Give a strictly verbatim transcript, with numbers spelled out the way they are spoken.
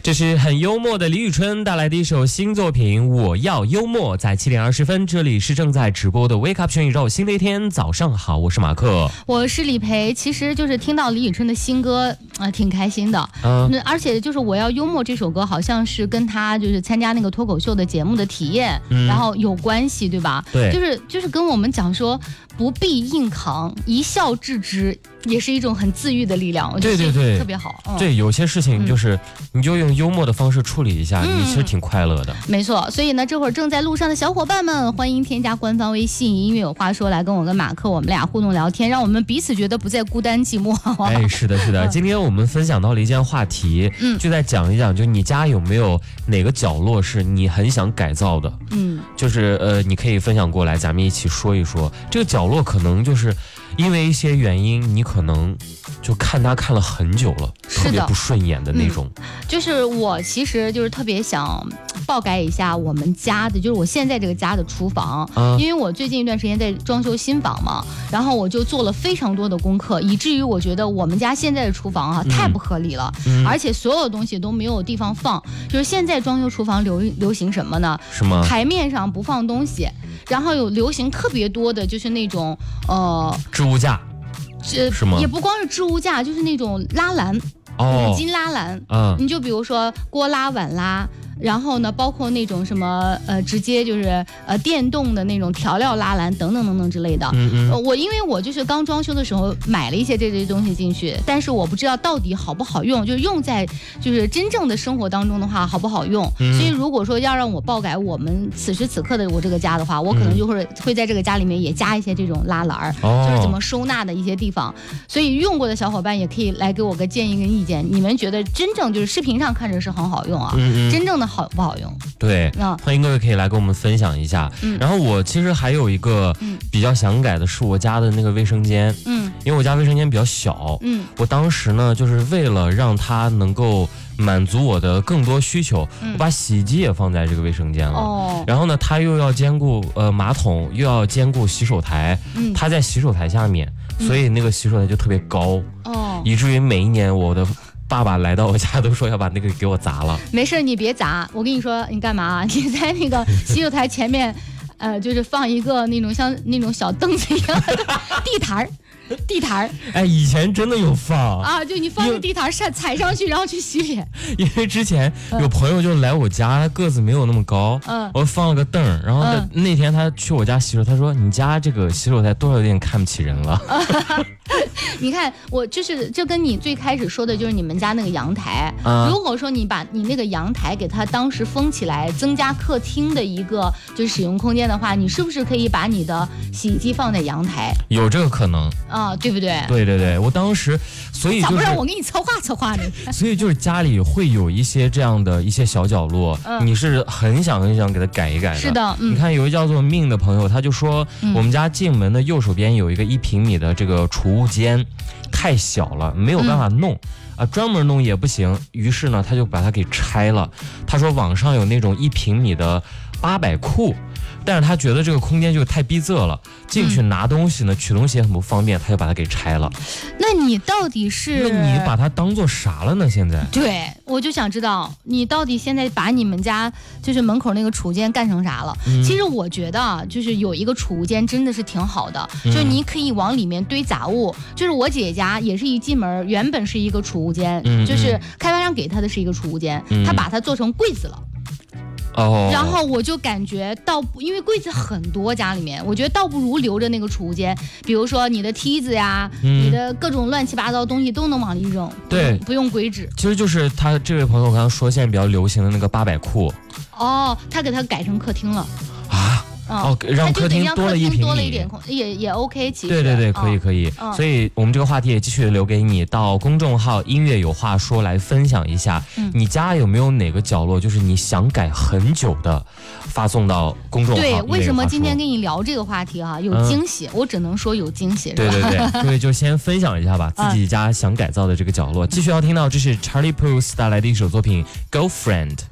这是很幽默的李宇春带来的一首新作品《我要幽默》。在七点二十分，这里是正在直播的 Wake Up 全宇宙，新的一天早上好，我是马克， 我是李培。其实就是听到李宇春的新歌，呃，挺开心的。嗯，而且就是《我要幽默》这首歌，好像是跟他就是参加那个脱口秀的节目的体验，嗯、然后有关系，对吧？ 对， 就是就是跟我们讲说，不必硬扛，一笑置之，也是一种很自愈的力量。我觉得对对对， 特别好。嗯、 对，有些事情就是、嗯、你就用幽默的方式处理一下，嗯、你其实挺快乐的。 没错，所以呢，这会儿正在路上的小伙伴们，欢迎添加官方微信“音乐有话说”来跟我跟马克我们俩互动聊天，让我们彼此觉得不再孤单寂寞。 哎，是的，是的。今天我们分享到了一件话题，嗯，就在讲一讲，就你家有没有哪个角落是你很想改造的？嗯，就是呃，你可以分享过来，咱们一起说一说。这个角落可能就是因为一些原因，你可能就看它看了很久了，特别不顺眼的那种。 嗯、就是我其实就是特别想爆改一下我们家的，就是我现在这个家的厨房，嗯、因为我最近一段时间在装修新房嘛，然后我就做了非常多的功课，以至于我觉得我们家现在的厨房啊、嗯、太不合理了，嗯、而且所有东西都没有地方放。就是现在装修厨房流流行什么呢？ 什么？ 台面上不放东西，然后有流行特别多的就是那种呃置物架。 这是吗？ 也不光是置物架，就是那种拉篮， 哦， 五金拉篮。 嗯， 你就比如说锅拉碗拉，然后呢，包括那种什么呃，直接就是呃电动的那种调料拉篮等等等等之类的。嗯嗯、呃。我因为我就是刚装修的时候买了一些这些东西进去，但是我不知道到底好不好用，就是用在就是真正的生活当中的话好不好用。嗯、所以如果说要让我爆改我们此时此刻的我这个家的话，我可能就会、嗯、会在这个家里面也加一些这种拉篮儿，哦、就是怎么收纳的一些地方。所以用过的小伙伴也可以来给我个建议跟意见，你们觉得真正就是视频上看着是很好用啊，嗯嗯真正的好不好用？ 对，嗯、欢迎各位可以来跟我们分享一下。嗯、然后我其实还有一个比较想改的是我家的那个卫生间，嗯，因为我家卫生间比较小，嗯，我当时呢就是为了让它能够满足我的更多需求，嗯、我把洗衣机也放在这个卫生间了。哦，然后呢，它又要兼顾呃马桶，又要兼顾洗手台，嗯，它在洗手台下面，所以那个洗手台就特别高，哦，以至于每一年我的爸爸来到我家都说要把那个给我砸了。 没事，你别砸，我跟你说，你干嘛？你在那个洗手台前面，呃，就是放一个那种像那种小凳子一样的地毯儿。地毯， 哎，以前真的有放啊，就你放个地毯上踩上去，然后去洗脸。 因为之前有朋友就来我家，他个子没有那么高，嗯，我放了个凳儿，然后他、嗯、那天他去我家洗手，他说你家这个洗手台多少有点看不起人了。 你看，我就是就跟你最开始说的，就是你们家那个阳台。嗯、如果说你把你那个阳台给它当时封起来，增加客厅的一个就是使用空间的话，你是不是可以把你的洗衣机放在阳台？ 有这个可能。 啊、哦，对不对？ 对对对，我当时，所以就是， 不然我给你策划策划你。 所以就是家里会有一些这样的一些小角落，嗯、你是很想很想给它改一改的。 是的， 嗯、你看有一个叫做命的朋友，他就说、嗯、我们家进门的右手边有一个一平米的这个储物间，太小了，没有办法弄。嗯啊，专门弄也不行，于是呢，他就把它给拆了。他说网上有那种一平米的八百库，但是他觉得这个空间就太逼仄了，进去拿东西呢，嗯、取东西也很不方便，他就把它给拆了。 那你到底是？ 那你把它当做啥了呢？现在？ 对，我就想知道你到底现在把你们家就是门口那个储物间干成啥了？嗯、其实我觉得啊，就是有一个储物间真的是挺好的，嗯、就是你可以往里面堆杂物。就是我姐家也是一进门，原本是一个储物间，嗯、就是开发商给他的是一个储物间，嗯、他把它做成柜子了。 哦， 然后我就感觉倒，因为柜子很多家里面，我觉得倒不如留着那个储物间，比如说你的梯子呀，嗯、你的各种乱七八糟的东西都能往里扔， 对， 不用规制。 其实就是他这位朋友刚刚说现在比较流行的那个八百库。 哦，他给他改成客厅了。 啊。哦，让客厅多了一平米， 多了一点空，也也 OK。其实对对对，可以可以。嗯、所以我们这个话题也继续留给你，到公众号音乐有话说来分享一下，嗯、你家有没有哪个角落就是你想改很久的，发送到公众号。 对，为什么今天跟你聊这个话题哈、啊？有惊喜，嗯、我只能说有惊喜。 对对对，各位就先分享一下吧，自己家想改造的这个角落。继续要听到这是 Charlie Puth 带来的一首作品《Girlfriend》。